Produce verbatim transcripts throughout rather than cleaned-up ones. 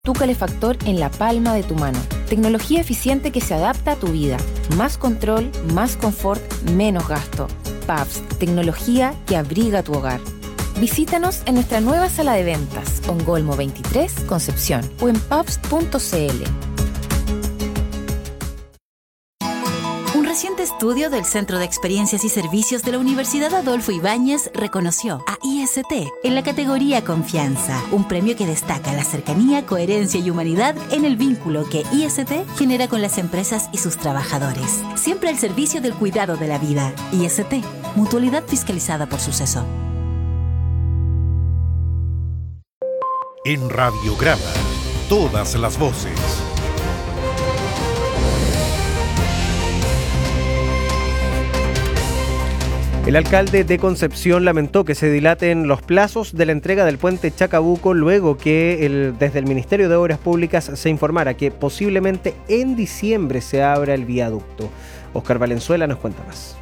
Tu calefactor en la palma de tu mano. Tecnología eficiente que se adapta a tu vida. Más control, más confort, menos gasto. P A B S, tecnología que abriga tu hogar. Visítanos en nuestra nueva sala de ventas, Ongolmo veintitrés, Concepción, o en pabs punto c l. Un reciente estudio del Centro de Experiencias y Servicios de la Universidad Adolfo Ibáñez reconoció a I S T en la categoría Confianza, un premio que destaca la cercanía, coherencia y humanidad en el vínculo que I S T genera con las empresas y sus trabajadores. Siempre al servicio del cuidado de la vida. I S T, mutualidad fiscalizada por Suceso. En Radiograma, todas las voces. El alcalde de Concepción lamentó que se dilaten los plazos de la entrega del puente Chacabuco luego que el, desde el Ministerio de Obras Públicas se informara que posiblemente en diciembre se abra el viaducto. Óscar Valenzuela nos cuenta más.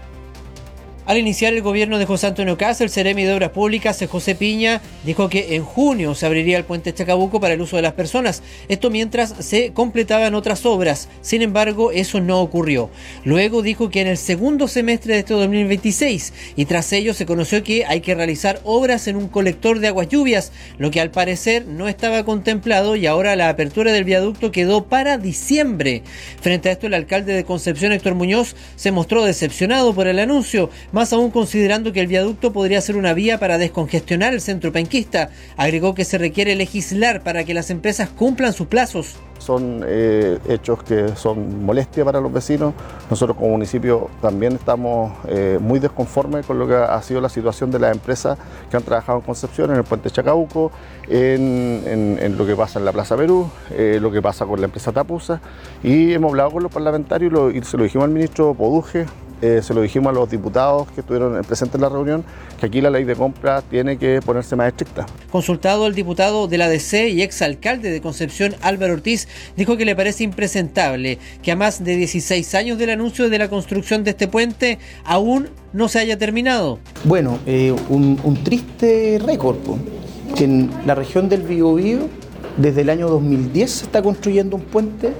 Al iniciar el gobierno de José Antonio Kast, el Seremi de Obras Públicas, José Piña, dijo que en junio se abriría el puente Chacabuco para el uso de las personas. Esto mientras se completaban otras obras. Sin embargo, eso no ocurrió. Luego dijo que en el segundo semestre de este dos mil veintiséis, y tras ello se conoció que hay que realizar obras en un colector de aguas lluvias, lo que al parecer no estaba contemplado, y ahora la apertura del viaducto quedó para diciembre. Frente a esto, el alcalde de Concepción, Héctor Muñoz, se mostró decepcionado por el anuncio, más aún considerando que el viaducto podría ser una vía para descongestionar el centro penquista. Agregó que se requiere legislar para que las empresas cumplan sus plazos. Son eh, hechos que son molestia para los vecinos. Nosotros como municipio también estamos eh, muy desconformes con lo que ha sido la situación de las empresas que han trabajado en Concepción, en el puente Chacabuco, en, en, en lo que pasa en la Plaza Perú, eh, lo que pasa con la empresa Tapusa, y hemos hablado con los parlamentarios y, lo, y se lo dijimos al ministro Poduje. Eh, se lo dijimos a los diputados que estuvieron presentes en la reunión, que aquí la ley de compra tiene que ponerse más estricta. Consultado, el diputado de la A D C y exalcalde de Concepción, Álvaro Ortiz, dijo que le parece impresentable que a más de dieciséis años del anuncio de la construcción de este puente aún no se haya terminado. Bueno, eh, un, un triste récord, que en la región del Biobío desde el año dos mil diez se está construyendo un puente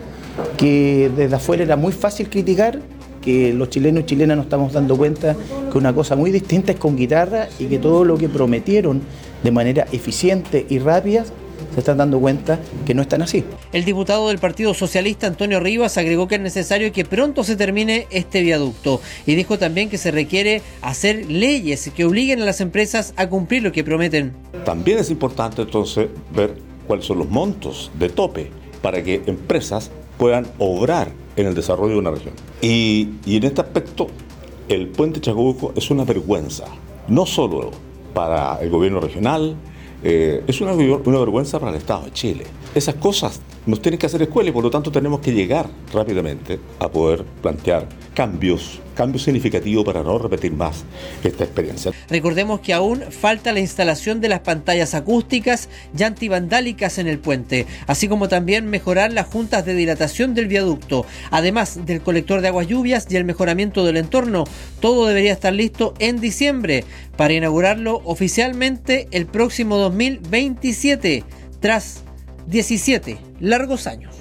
que desde afuera era muy fácil criticar, que los chilenos y chilenas nos estamos dando cuenta que una cosa muy distinta es con guitarra, y que todo lo que prometieron de manera eficiente y rápida se están dando cuenta que no están así. El diputado del Partido Socialista, Antonio Rivas, agregó que es necesario que pronto se termine este viaducto, y dijo también que se requiere hacer leyes que obliguen a las empresas a cumplir lo que prometen. También es importante entonces ver cuáles son los montos de tope para que empresas puedan obrar en el desarrollo de una región. Y, y en este aspecto, el puente Chacabuco es una vergüenza, no solo para el gobierno regional, eh, es una, una vergüenza para el Estado de Chile. Esas cosas nos tienen que hacer escuela, y por lo tanto tenemos que llegar rápidamente a poder plantear cambios, cambios significativos para no repetir más esta experiencia. Recordemos que aún falta la instalación de las pantallas acústicas y antivandálicas en el puente, así como también mejorar las juntas de dilatación del viaducto, además del colector de aguas lluvias y el mejoramiento del entorno. Todo debería estar listo en diciembre para inaugurarlo oficialmente el próximo dos mil veintisiete, tras diecisiete largos años.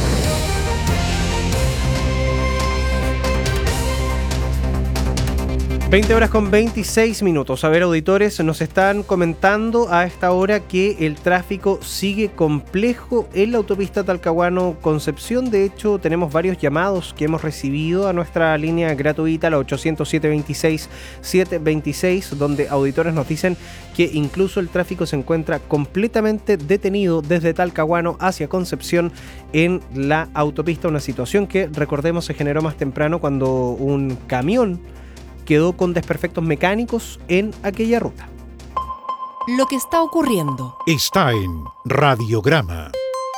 veinte horas con veintiséis minutos. A ver, auditores, nos están comentando a esta hora que el tráfico sigue complejo en la autopista Talcahuano-Concepción. De hecho, tenemos varios llamados que hemos recibido a nuestra línea gratuita, la ochocientos siete veintiséis setecientos veintiséis, donde auditores nos dicen que incluso el tráfico se encuentra completamente detenido desde Talcahuano hacia Concepción en la autopista. Una situación que, recordemos, se generó más temprano cuando un camión quedó con desperfectos mecánicos en aquella ruta. Lo que está ocurriendo está en Radiograma.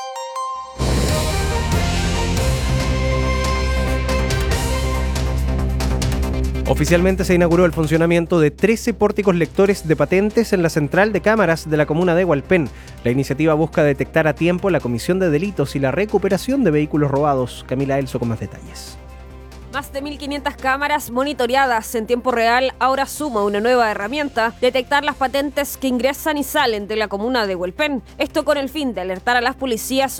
Oficialmente se inauguró el funcionamiento de trece pórticos lectores de patentes en la central de cámaras de la comuna de Hualpén. La iniciativa busca detectar a tiempo la comisión de delitos y la recuperación de vehículos robados. Camila Elso con más detalles. Más de mil quinientas cámaras monitoreadas en tiempo real ahora suma una nueva herramienta: detectar las patentes que ingresan y salen de la comuna de Huelpén. Esto con el fin de alertar a las policías